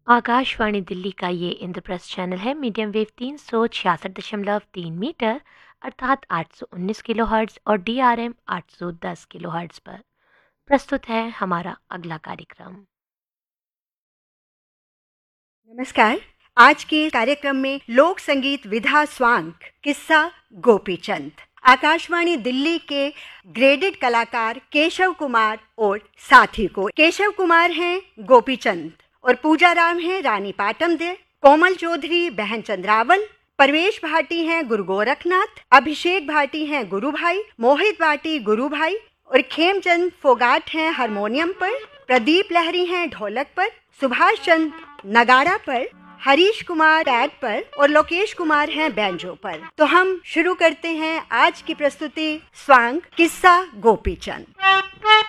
आकाशवाणी दिल्ली का ये इंद्रप्रस्थ चैनल है। मीडियम वेव 366.3 मीटर अर्थात 819 किलोहर्ट्ज और DRM 810 किलोहर्ट्ज पर प्रस्तुत है हमारा अगला कार्यक्रम। नमस्कार। आज के कार्यक्रम में लोक संगीत विधा स्वांग किस्सा गोपीचंद। आकाशवाणी दिल्ली के ग्रेडेड कलाकार केशव कुमार और साथी को केशव कुमार हैं गोपीचंद और पूजा राम हैं रानी पाटमदे, कोमल चौधरी बहन चंद्रावल, परवेश भाटी हैं गुरु गोरखनाथ, अभिषेक भाटी हैं गुरु भाई, मोहित भाटी गुरु भाई और खेमचंद फोगाट हैं हारमोनियम पर, प्रदीप लहरी हैं ढोलक पर, सुभाष चंद नगाड़ा पर, हरीश कुमार पैड पर और लोकेश कुमार हैं बैंजो पर। तो हम शुरू करते हैं आज की प्रस्तुति स्वांग किस्सा गोपीचंद।